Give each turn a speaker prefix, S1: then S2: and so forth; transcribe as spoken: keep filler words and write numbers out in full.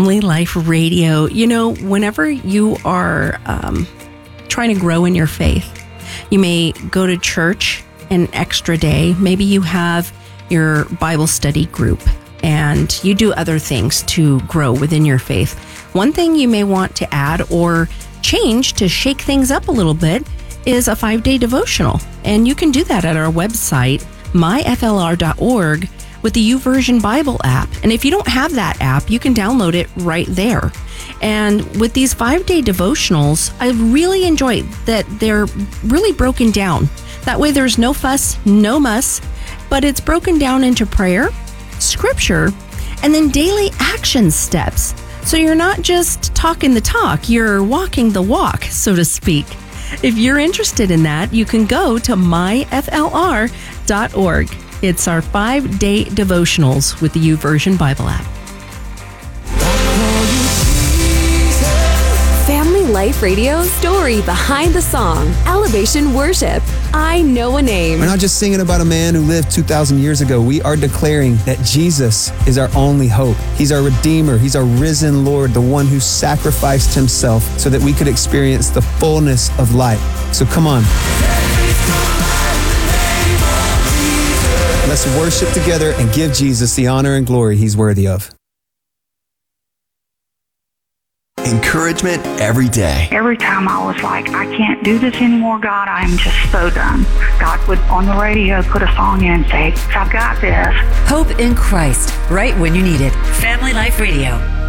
S1: Family Life Radio. You know, whenever you are um, trying to grow in your faith, you may go to church an extra day. Maybe you have your Bible study group and you do other things to grow within your faith. One thing you may want to add or change to shake things up a little bit is a five-day devotional. And you can do that at our website, my f l r dot org, with the YouVersion Bible app. And if you don't have that app, you can download it right there. And with these five-day devotionals, I really enjoy that they're really broken down. That way there's no fuss, no muss, but it's broken down into prayer, scripture, and then daily action steps. So you're not just talking the talk, you're walking the walk, so to speak. If you're interested in that, you can go to my f l r dot org. It's our five-day devotionals with the YouVersion Bible app.
S2: Family Life Radio, story behind the song, Elevation Worship. I Know a Name.
S3: We're not just singing about a man who lived two thousand years ago. We are declaring that Jesus is our only hope. He's our Redeemer. He's our risen Lord, the one who sacrificed himself so that we could experience the fullness of life. So come on. Let's worship together and give Jesus the honor and glory he's worthy of.
S4: Encouragement every day.
S5: Every time I was like, I can't do this anymore, God, I'm just so done. God would, on the radio, put a song in and say, I've got this.
S6: Hope in Christ, right when you need it. Family Life Radio.